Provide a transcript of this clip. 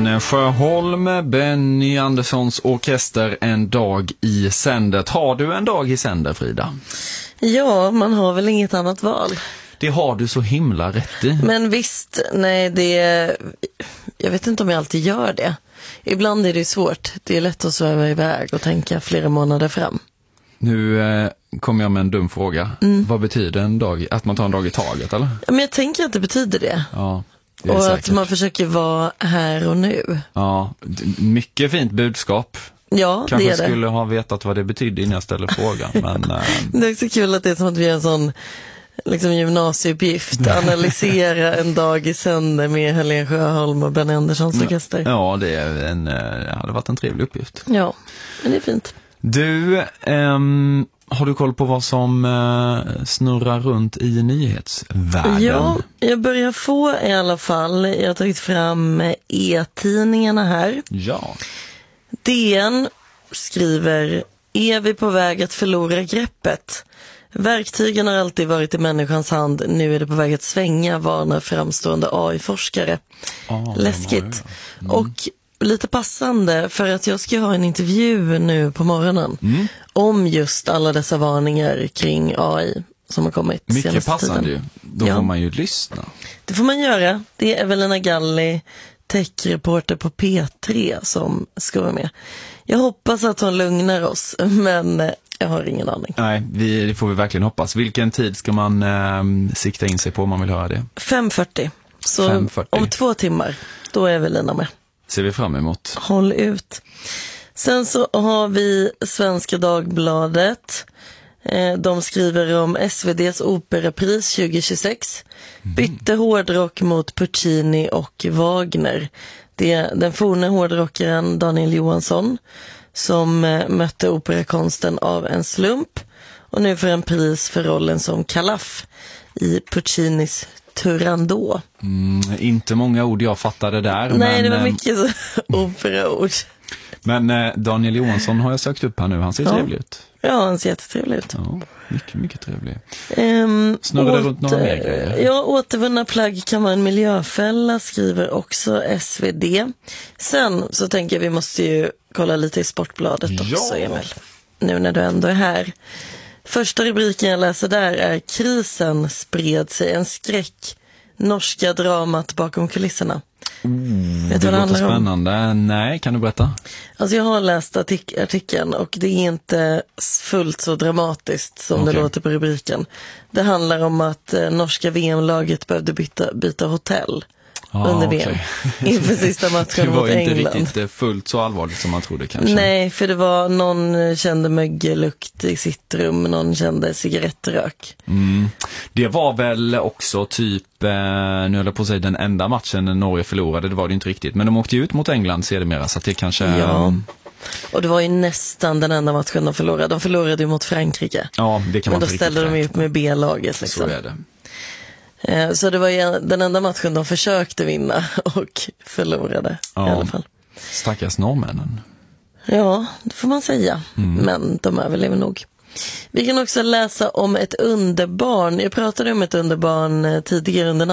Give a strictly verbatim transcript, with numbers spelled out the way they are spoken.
Helen Sjöholm, Benny Anderssons orkester, En dag i sänder. Har du en dag i sänder, Frida? Ja, man har väl inget annat val. Det har du så himla rätt i. Men visst, nej, det jag vet inte om jag alltid gör det. Ibland är det svårt. Det är lätt att sväva iväg och tänka flera månader fram. Nu eh, kommer jag med en dum fråga. Mm. Vad betyder en dag? Att man tar en dag i taget, eller? Ja, men jag tänker att det betyder det. Ja, det är och säkert. att man försöker vara här och nu. Ja, mycket fint budskap. Ja, Kanske det är det. skulle ha vetat vad det betydde innan jag ställde frågan. Men, eh... det är också kul att det är som att vi gör en sån liksom gymnasieuppgift. Analysera en dag i sänder med Helen Sjöholm och Benny Anderssons orkester. Ja, det, är en, det hade varit en trevlig uppgift. Ja, men det är fint. Du, ehm, har du koll på vad som eh, snurrar runt i nyhetsvärlden? Ja, jag börjar få i alla fall. Jag har tagit fram e-tidningarna här. Ja. D N skriver: är vi på väg att förlora greppet? Verktygen har alltid varit i människans hand. Nu är det på väg att svänga, varnar framstående A I-forskare. Oh, Läskigt. Mm. Och lite passande, för att jag ska ha en intervju nu på morgonen mm. om just alla dessa varningar kring A I som har kommit mycket senaste passande tiden. Ju. Då ja. får man ju lyssna. Det får man göra. Det är Evelina Galli, tech-reporter på P tre, som ska vara med. Jag hoppas att hon lugnar oss, men jag har ingen aning. Nej, vi, det får vi verkligen hoppas. Vilken tid ska man eh, sikta in sig på om man vill höra det? fem fyrtio. Så fem fyrtio. Om två timmar, då är Evelina med. Ser vi fram emot. Håll ut. Sen så har vi Svenska Dagbladet. De skriver om S V D:s operapris tjugo tjugosex. Mm. Bytte hårdrock mot Puccini och Wagner. Det är den forne hårdrockaren Daniel Johansson som mötte operakonsten av en slump och nu får en pris för rollen som Calaf i Puccinis Turandot. Mm, inte många ord jag fattade där. Nej, men, det var mycket så operaord. Men eh, Daniel Johansson har jag sökt upp här nu. Han ser ja. trevlig ut. Ja, han ser jättetrevlig ut. Ja, mycket, mycket trevlig. Um, Snurrar det runt några mer grejer? Ja, återvunna plagg kan vara en miljöfälla, skriver också S V D. Sen så tänker jag vi måste ju kolla lite i Sportbladet också, ja. Emil. Nu när du ändå är här. Första rubriken jag läser där är: krisen spred sig, en skräck. Norska dramat bakom kulisserna. Mm, Vet det låter spännande. Om? Nej, kan du berätta? Alltså jag har läst artik- artikeln och det är inte fullt så dramatiskt som okay. det låter på rubriken. Det handlar om att eh, norska V M-laget behövde byta, byta hotell ah, under V M okay. inför sista matchen mot England. Det var inte riktigt fullt så allvarligt som man trodde kanske. Nej, för det var någon kände mögellukt i sitt rum, någon kände cigarettrök. Mm. Det var väl också typ, eh, nu höll jag på att säga den enda matchen när Norge förlorade, det var det inte riktigt. Men de åkte ut mot England sedermera, så att det kanske... Ja. Och det var ju nästan den enda matchen de förlorade. De förlorade ju mot Frankrike. Ja, det kan man. Men då ställde de ju upp med B-laget liksom. Så är det. Så det var ju den enda matchen de försökte vinna och förlorade ja, i alla fall. Stackars norrmännen. Ja, det får man säga. Mm. Men de överlever nog. Vi kan också läsa om ett underbarn. Jag pratade om ett underbarn tidigare under